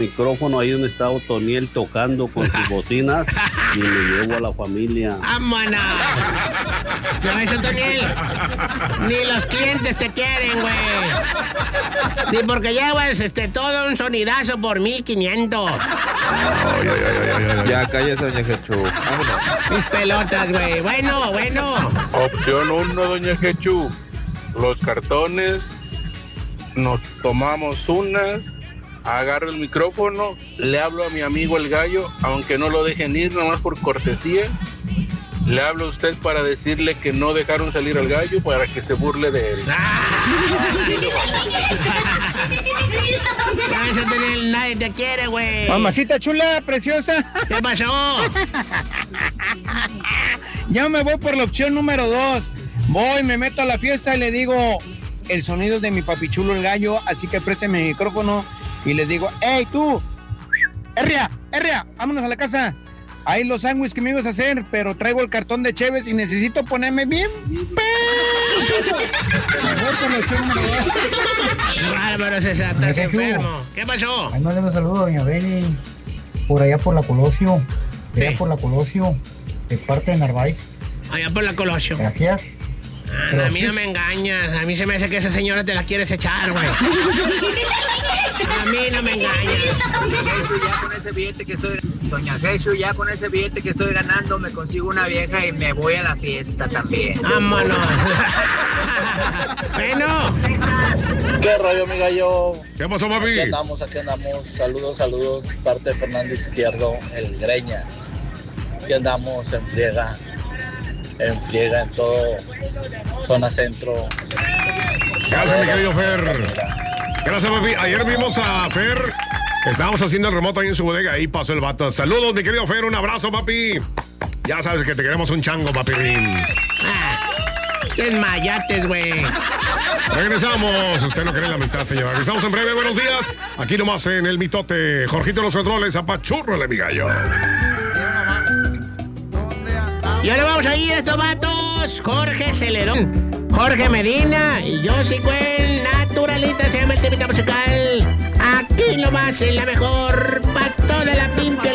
micrófono ahí donde está Otoniel tocando con sus bocinas y me llevo a la familia. ¡Vámonos! No es Otoniel. Ni los clientes te quieren, güey. Ni porque llevas todo un sonidazo por 1,500. Ya cállese, doña Jechu. Vámonos. Mis pelotas, güey. Bueno. Opción 1, doña Jechu. Los cartones, nos tomamos una, agarro el micrófono, le hablo a mi amigo el gallo, aunque no lo dejen ir, nomás por cortesía. Le hablo a usted para decirle que no dejaron salir al gallo para que se burle de él. Nadie te quiere, güey. Mamacita chula, preciosa. ¿Qué pasó? Yo me voy por la opción número 2. Voy, me meto a la fiesta y le digo el sonido de mi papichulo el gallo, así que préstame mi micrófono y les digo, ¡hey, tú! ¡Herria! ¡Vámonos a la casa! Hay los sándwiches que me ibas a hacer, pero traigo el cartón de Cheves y necesito ponerme bien. Bárbaro, César, estás enfermo. ¿Qué pasó? Ahí mandemos saludos a doña Beli, por allá por la Colosio. Allá por la Colosio, de parte de Narváez. Allá por la Colosio. Gracias. A mí no me engañas. A mí se me hace que esa señora te la quieres echar, güey. A mí no me engañas. Doña Jesús, ya con ese billete que estoy ganando, me consigo una vieja y me voy a la fiesta también. ¡Vámonos! Bueno. ¿Qué rollo, mi gallo? ¿Qué pasó, papi? Aquí andamos. Saludos. Parte de Fernando Izquierdo, el Greñas. Aquí andamos en friega en todo zona centro. Gracias, mi querido Fer. Gracias, papi. Ayer vimos a Fer. Estábamos haciendo el remoto ahí en su bodega. Ahí pasó el vato. Saludos, mi querido Fer. Un abrazo, papi. Ya sabes que te queremos un chango, papi. ¡Qué mayates, güey! Regresamos. Usted no cree en la amistad, señora. Regresamos en breve. Buenos días. Aquí nomás en el mitote. Jorgito los controles. Apachúrrale, mi gallo. Y ahora vamos a ir a estos vatos. Jorge Celedón, Jorge Medina y Josie Cuen, naturalista, se llama el temita musical. Aquí nomás en la mejor, pa' toda la pimpia.